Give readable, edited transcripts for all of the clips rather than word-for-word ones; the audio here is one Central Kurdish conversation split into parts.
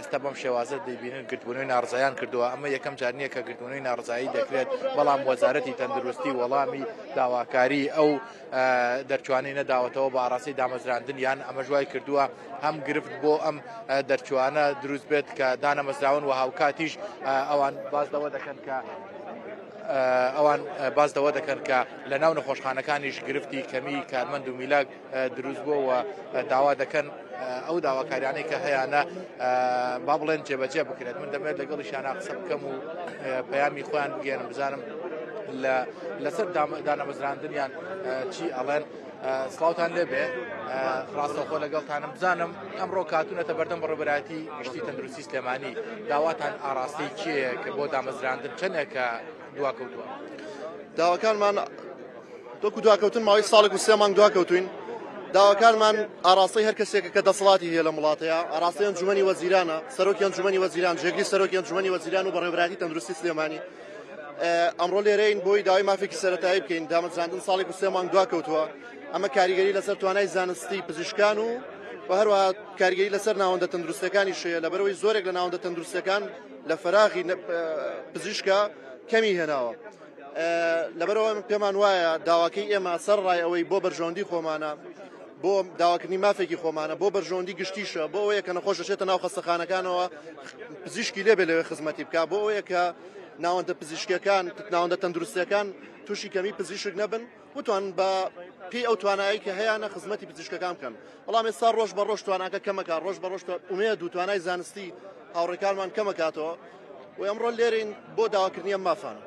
ئێستا بەم شێوازە دەیبینن گرتبوونەوەی ناڕزاییان کردووە ئەمە یەکەم جار نییە کە گرتبوونەوەی ناڕزایی دەکرێت بەڵام وەزارەتی تەندروستی وەڵامی داواکاری ئەو دەرچوانەی نەداوەتەوە بە ئاڕاستی دامەزراندن یان ئەمە ژوای کردووە هەم گرفت بۆ ئەم دەرچوانە دروست بێت کە دانەمەزراون و هاوکاتیش ئەوان باز دەوە دەکەن کە لە ناو نەخۆشخانەکانیش گرفتی کەمی کارمەند و میلاک دروست بووە و داوا دەکەن ئەو داواکاریانەی کە هەیەە با بڵێن جێبەجێ بکرێت من دەمێت لەگەڵیشیانە قسە بکەم و پەیامی خۆیان بگێنم بزانم لەسەر دانەمەزراندنیان چی ئەڵێن. سڵاوتان لێبێ ڕاستەوخۆ لەگەڵتانم بزانم ئەمڕۆ کاتونەتە بەردەم بەڕێبەتی گشتی تەندروستی سلێمانی داواتان ئاڕاستی کێیە کە بۆ دامەزراندن چەندێکە دواکەوتووە؟ داواکانمان دۆکو دواکەوتن ماوەی ساڵێک و 3 مانگ دواکەوتوین. داواکانمان ئاڕاستی هەر کەسێکە کە دەسەڵاتی هەیە لە وڵاتەیە ئاڕاستی ئەنجومەنی وەزیرانە سەرۆکی ئەنجومەنی وەزیران جێگری سەرۆکی ئەنجومەنی وەزیران و بەڕێوەبەتی تەندروستی سلێمانی ئەمڕۆ لێرەین بۆی داوای مافێکی سەرەتایی بکەین. دامەزراندن ساڵێک و 3 مانگ دواکەوتووە. ئەمە کاریگەری لەسەر توانای زانستی پزیشکان و هەروەها کاریگەری لەسەر ناوەندە تەندروستەکانی شەیە لەبەرەوەی زۆرێک لە ناوەندە تەندروستەکان لە فەراغی پزیشکە کەمی هێناوە. لەبەرەوە پێمان وایە داواکەی ئێمە سەر ڕای ئەوەی بۆ بەرژەوەندی خۆمانە بۆ داواکردنی مافێکی خۆمانە بۆ بەرژەوەندی گشتیشە بۆ ئەوەیە کە نەخۆش دەچێتە ناو خەستەخانەکانەوە پزیشکی لێبێ لەوێ خزمەتی بکە بۆ ئەوەیە کە ناوەندە پزیشکیەکان ناوەندە تەندروستیەکان تووشی کەمی پزیشک نەبن وتوان بە پێی ئەو توانایی کە هەیەە خزمەتی پزیشکەکان بکەن. بەڵام ئێستا ڕۆژ بە ڕۆژ تواناکە کەمەکە ڕۆژ بە ڕۆژ ئومێد و توانای زانستی هاوڕێکانمان کەمەکاتەوە و ئەمڕۆ لێرین بۆ داواکردنی ئەم مافانە.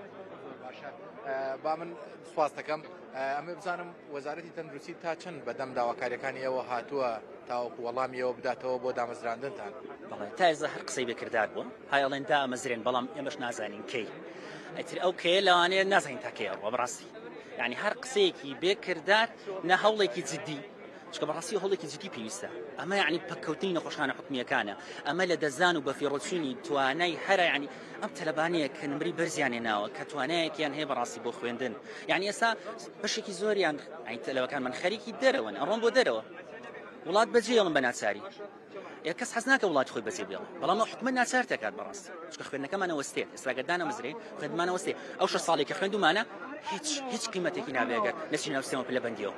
با من سواز دەکەم ئەمە بزانم وەزارەتی تەندروستی تا چەند بەدەم داواکاریەکانی ئێوە هاتووە تاوەکو وەڵامی ئێوە بداتەوە بۆ دامەزراندنتان؟ تا ئێستا هەر قسەی بێکردار بووم هایەڵێن دامەزرێن بەڵام ئێمەش نازانین کەی ئەتر ئەو کەیە لەوانەیە نازانین تا کەیە بەڕاستی یعنی هەر قسەیەکی بێکردار نە هەوڵێکی جدی چکە بەڕاستی هەوڵێکی جدی پێویستە ئەمە یعنی پەککەوتنی نەخۆشخانە حکومیەکانە ئەمە لە دەزان و بە فیڕۆچوونی توانای هەرە یعنی ئەم تەلەبانەیە کە نمری بەرزیانێناوە کە توانایەکیان هەیە بەڕاستی بۆ خوێندن یعنی ئێستا بەشێکی زۆریان تەلەبەکانمان خەریکی دەرەوەن ئەڕۆن بۆ دەرەوە وڵات بەجێڵم بە ناچاری کەس حەز ناکە وڵات خۆی بەجێ بێڵێ بەڵام حکومەت ناچار دەکات بەڕاستی چکە خوێندنەکەمانە وەستێت ئێستاگە دانەمەزرێ خوێندمانە وەستێ ئەو 6 ساڵێکی خوێندومانە هیچ قیمەتێکی نابێگە نەچین ناو سێمە پلەبەندیەوە.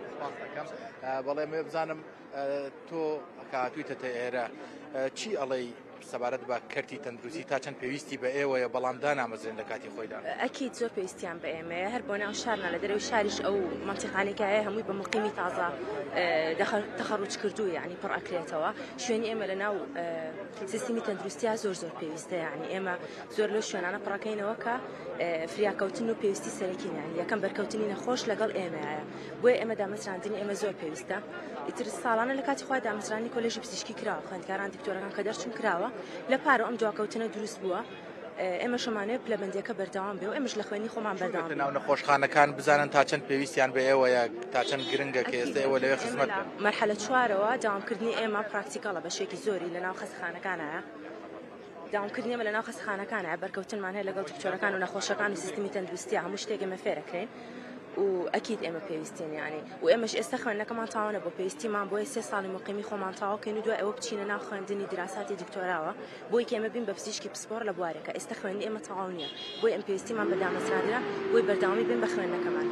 بەڵێ مێ بزانم تۆ کاتویتە ئێرە چی ئەڵێی سەبارەت بە کەرتی تەندروستی تا چەند پێویستی بە ئێوەیە بەڵام دانامەزرێن لە کاتی خۆیدا؟ ئەکید زۆر پێویستیان بە ئێمەیە هەر بۆ ناو شارنا لە دەرەوەی شاریش ئەو مەنتیقانێکە هەیە هەمووی بە مقیمی تازە تەخەڕوج کردووە یعنی پڕ ئەکرێتەوە شوێنی ئێمە لە ناو سیستمی تەندروستیە زۆر پێویستە یعنی ئێمە زۆر لەو شوێنانە پڕەکەینەوە کە فریاکەوتن و پێویستی سەرەکینیان یەکەم بەرکەوتنی نەخۆش لەگەڵ ئێمەیە بۆیە ئێمە دامەزراندنی ئێمە زۆر پێویستە. ئیتر ساڵانە لە کاتی خۆی دامەزرانی کۆلێژی پزیشکی کراوە خوێندکاران دکتۆرەکان کە دەرچوون کراوە لە پارە ئەم دواکەوتنە دروست بووە ئێمە شەمانەیە پلەبەندیەکە بەردەوام بێ و ئێمەش لە خوێنی خۆمان بەردەوام ناو نەخۆشخانەکان بزانن تا چەند پێویستیان بە ئێوەیە تا چەند گرنگە کە ئێستا ئێوە لەوێ خزمەت مەرحەلە 4ەوە داوامکردنی ئێمە پراکتیکاڵە بەشێکی زۆری لە ناو خەستەخانەکانایە داوامکردنی ئێمە لە ناو خەستەخانەکانایە بەرکەوتنمان هەیە لەگەڵ دکتۆرەکان و نەخۆشەکان و سیستمی تەندروستیە هەموو شتێک ئێمە فێرەکرێن و ئەکید ئێمە پێویستین یعنی و ئێمەش ئێستا خوێندنەکەمان تاوانە بۆ پێویستیمان بۆیە 3 ساڵی مقیمی خۆمان تاواکەین و دوای ئەوە بچینە ناو خوێندنی دراساتی دکتۆراوە بۆی کە ئێمە بین بە پزیشکی پسپۆر لە بوارێکە ئێستا خوێندنی ئێمە تەواو نییە بۆی ئەم پێویستیمان بە دامەزراندنە بۆی بەردەوامی بین بە خوێندنەکەمان.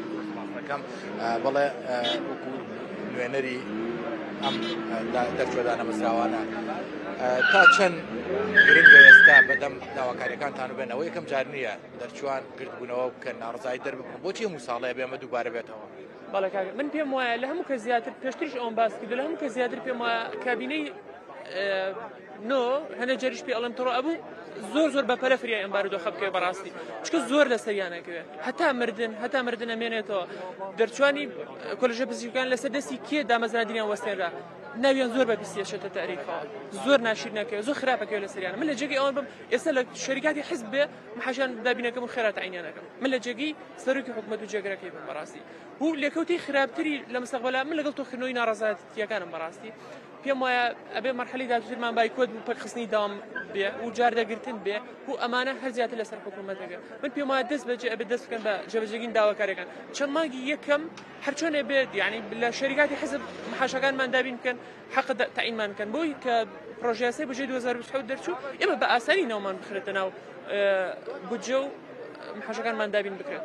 بەڵێ وەکو نوێنەری ئەم دەرچوە دانەمەزراوانە تا چەند گرنگە ئێستا بەدەم داواکاریەکانتان بێنەوە یەکەم جار نییە دەرچوان گرتبوونەوە بکەن ناڕزایی دەربکەن بۆچی هەموو ساڵەیە بێمە دووبارە بێتەوە؟ بەڵێ کاکە من پێم وایە لە هەموو کە زیاتر پێشتریش ئەوم باس کردو لە هەموو کە زیاتر پێم وایە کابینەی نۆ هەنە جەریش پێ ئەڵێم تڕۆ ئەبوو زۆر بەپەرە فریای ئەم بارودۆخە بکەوێ بەڕاستی چکە زۆر لە سەریانەکەوێ هەتا مردن ئەمێنێتەوە دەرچوانی کۆلێژە پزیشکیەکان لەسەر دەستی کێ دامەزراندنیان وەستێنرا ناویان زۆر بە بیستێشێتە تاریخەوە زۆر ناشرینەکەوێ زۆر خراپەکەوێ لە سەریانە من لە جێگەی ئەوان بم ئێستا لە شەریکاتی حیزب بێ محەشان دابینەکەم و خێراتە عینیانەکەم من لە جێگەی سەرۆکی حکومەت و جێگەرەکەی بم بەڕاستی بوو لێکەوتەی خراپتری لە مستەقبەلا من لەگەڵ تۆخردنەوەی ناڕەزایەتیەکانم بەڕاستی پێم وایە ئەبێ مەرحەلی داهاتووترمان بایکۆت بوو پەرخستنی داوام بێ و جاردەگرتن بێ و ئەمانە هەر زیاتر لەسەر حکوومەتەکە من پێم وایە دەست بەجێ ئەبێ دەست بکەن بە جێبەجێگین داواکاریەکان چەند مانگی یەکەم هەرچۆنێ بێت یعنی لە شەریکاتی حزب محاشەکانمان دابین بکەن حەق تەعینمان بکەن بۆی کە پرۆژه بودجێ 2027 دەرچوو ئێمە بە ئاسانی ناومان بخرێتە ناو بودجێ و محاشەکانمان دابین بکرێت.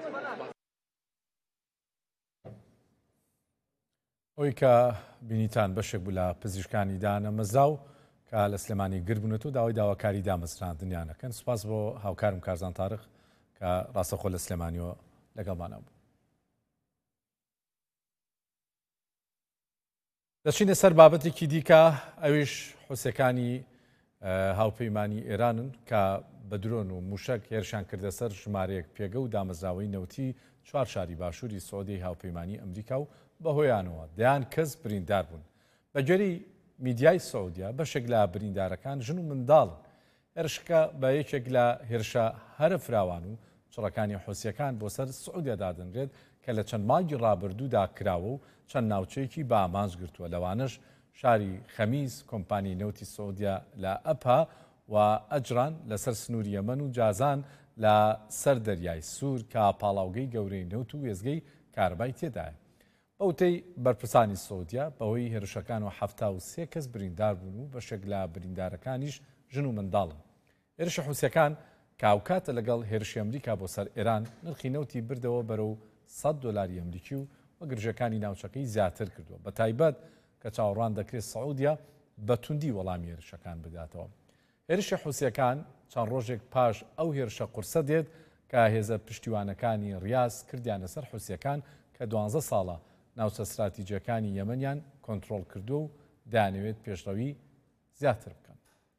ئەوەی کە بینیتان بەشێک بوو لە پزیشکانی دانەمەزاو کە لە سلێمانی گربوونەوە و داوای داواکاری دامەزراندنیانەکەن. سوپاس بۆ هاوکارم کارزان تارخ کە ڕاستەخۆ لە سلێمانیەوە لەگەڵمانە بوو. دەچینە سەر بابەتێکی دیکە ئەویش حوسەکانی هاوپەیمانی ئێرانن کە بە درۆن و موشک هێرشان کردە سەر ژمارەیەک پێگە و دامەزراوەی نەوتی 4 شاری باشووری سعودی هاوپەیمانی ئەمریکا و بەهۆیانەوە دەیان کەس بریندار بوون. بە گوێرەی میدیای سعودیا بەشێک لە بریندارەکان ژن و منداڵن. هێرشەکە بە یەکێک لە هێرشە هەرە فراوان و چڕەکانی حوسیەکان بۆ سەر سعودیا دادەنرێت کە لە چەند مانگی ڕابردوودا کراوە و چەند ناوچەیەکی بە ئامانج گرتووە. لەوانش شاری خەمیس کۆمپانی نەوتی سعودیا لە ئەپا و ئەجران لەسەر سنووری یەمەن و جازان لە سەر دەریای سوور کە پاڵاوگەی گەورەی نەوت و وێزگەی کاربای تێدایە. بەوتەی بەرپرسانی سعودیا بەهۆی هێرشەکان و 73 کەس بریندار بوون و بەشێک لە بریندارەکانیش ژن و منداڵن. هێرشە حوسیەکان کاوکاتە لەگەڵ هێرشی ئەمریکا بۆ سەر ئێران نرخی نەوتی بردەوە بەرەو $100 ئەمریکی و وەگرژەکانی ناوچەکەی زیاتر کردووە. بە تایبەت کە چاوەڕوان دەکرێت سعودیا بە توندی وەڵامی هێرشەکان بداتەوە. هێرشی حوسیەکان چەند ڕۆژێک پاش ئەو هێرشە قورسە دێت کە هێزە پشتیوانەکانی ڕیاز کردیانە سەر حوسیەکان کە 12 ساڵە ناوچە استراتیجیەکانی یەمەنیان کۆنتڕۆڵ کردو و دەیانەوێت پێشڕەوی زیاتر بکەن.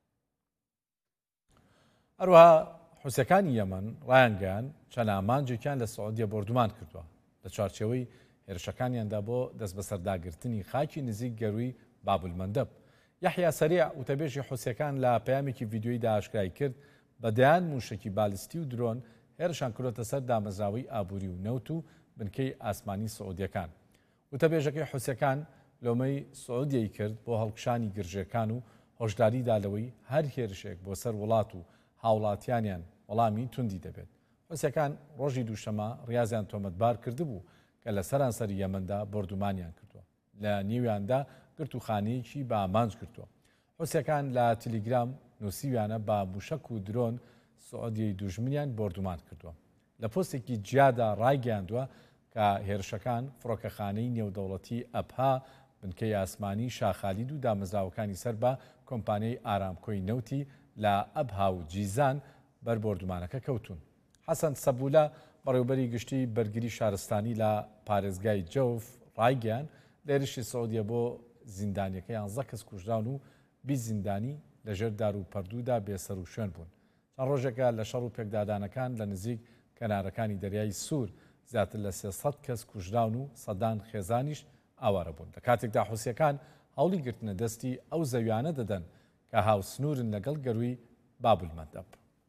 هەروەها حوسیەکانی یەمەن ڕایانگەیان چەند ئامانجێکیان لە سعودیە بردومان کردووە لە چوارچێوەی هێرشەکانیاندا بۆ دەست بەسەرداگرتنی خاکی نزیک گەروی بابولمەندەب. یحیا سەریع وتەبێژی حوسیەکان لە پەیامێکی ڤیدیۆییدا ئاشکرای کرد بەدەیان موشکی بالیستی و درۆن هێرشان کردۆتە سەر دامەزراوەی ئابووری و نەوت و بنکەی ئاسمانی سعودیەکان. وتەبێژەکەی حوسیەکان لۆمەی سعودیەی کرد بۆ هەڵکشانی گرژەکان و هۆشداریدا لەوەی هەر هێرشێک بۆ سەر وڵات و هاوڵاتیانیان وەڵامی توندی دەبێت. حوسیەکان ڕۆژی دووشەمە ڕیازیان تۆمەتبار کردبوو کە لە سەرانسەری یەمەندا بردومانیان کردووە. لە نێویاندا گرت و خانەیەکی بە ئامانج گرتووە. حوسیەکان لە تەلیگرام نووسیویانە بە موشک و درۆن سعودیەی دوژمنیان بردومان کردووە. لە پۆستێکی جیادا ڕایگەیاندووە کە هێرشەکان فڕۆکەخانەی نێودەوڵەتی ئەپها بنکەی ئاسمانی شاخالید و دامەزراوەکانی سەر بە کۆمپانیای ئارامکۆی نەوتی لە ئەبها و جیزان بەر بردومانەکە کەوتون. حەسەن سەبوولە بەڕێوەبەری گشتی بەرگری شارستانی لە پارێزگای جەوف ڕایگەیان لێرشی سعودیە بۆ زیندانیەکە 11 کەس کوژراون و 20 زیندانی لەژێر دار و پەردوودا بێسەر و شوێن بوون. چەند ڕۆژێکە لە شەڕ و پێکدادانەکان لە نزیک کەنارەکانی دەریای سوور زیاتر لە 300 کەس کوژراون و سەدان خێزانیش ئاوارە بوون. لە کاتێکدا حوسیەکان هەوڵی گرتنە دەستی ئەو زەویانە دەدەن کە هاوسنوورن لەگەڵ گەروی بابولمەندەب.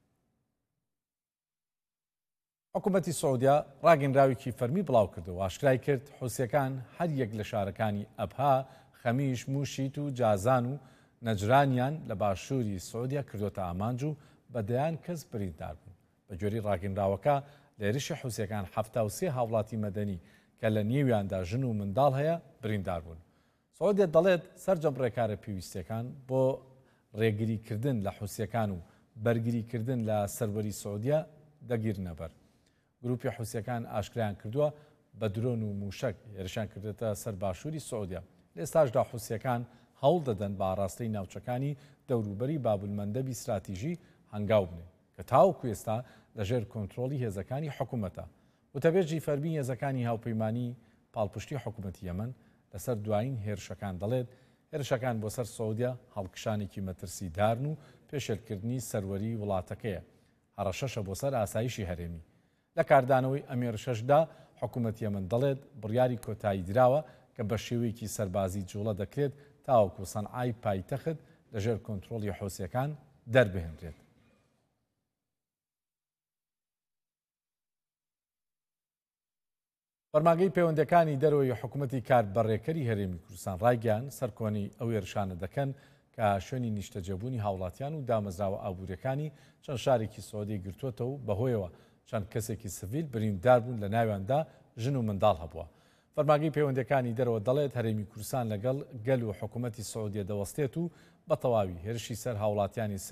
حکوومەتی سعودیا ڕاگەنراوێکی فەرمی بڵاو کردەوە ئاشکرای کرد حوسیەکان هەر یەک لە شارەکانی ئەبها، خەمیش، موشیت و جازان و نەجرانیان لە باشووری سعودیا کردوتە ئامانج و بەدەیان کەس بریندار بوون. بە گوێرەی ڕاگەنراوەکە لە هێرشی حوسیەکان 73 هاوڵاتی مەدەنی کە لە نێویاندا ژن و منداڵ هەیە بریندار بوون. سعودیا دەڵێت سەرجەم ڕێکارە پێویستیەکان بۆ ڕێگریکردن لە حوسیەکان و بەرگریکردن لە سەروەری سعودیا دەگیرنە بەر. گروپی حوسیەکان ئاشکرایان کردووە بە درۆن و موشک هێرشان کردێتە سەر باشووری سعودیا. لێستاشدا حوسیەکان هەوڵ دەدەن بە ئاراستەی ناوچەکانی دەوروبەری بابولمەندەبی استراتیژی هەنگاو بنێ کە تاوەکو ئێستا لەژێر کۆنتڕۆڵی هێزەکانی حکوومەتە. وتەبێژی فەرمی هێزەکانی هاوپەیمانی پاڵپشتی حکوومەتی یەمەن لەسەر دوایین هێرشەکان دەڵێت هێرشەکان بۆ سەر سعودیا هەڵکشانێکی مەترسیدارن و پێشێلکردنی سەروەری وڵاتەکەیە. هەڕەشەشە بۆ سەر ئاسایشی هەرێمی. لە کاردانەوەی ئەمێرشەشدا حکوومەت یەمەن دەڵێت بڕیاری کۆتایی دراوە کە بە شێوەیەکی سەربازی جوڵە دەکرێت تاوەکو سەنعای پایتەخت لەژێر کۆنتڕۆڵی حوسیەکان دەربهێنرێت. فەرمانگەی پەیوەندەکانی دەرەوەی حکوومەتی کاربڕێکەری هەرێمی کوردستان ڕایگەیان سەرکۆنی ئەو هێرشانە دەکەن کە شوێنی نیشتەجێبوونی هاوڵاتیان و دامەزراوە ئابوووریەکانی چەند شارێکی سعودی گرتووەتەوە بەهۆیەوە چەند کەسێکی سڤیل بریندار بوون لە ناویاندا ژن و منداڵ هەبووە. فەرمانگەی پەیوەندەکانی دەرەوە دەڵێت هەرێمی کوردستان لەگەڵ گەل و حکوومەتی سعودیە دەوەستێت و بە تەواوی هێرشی سەر هاوڵاتیانی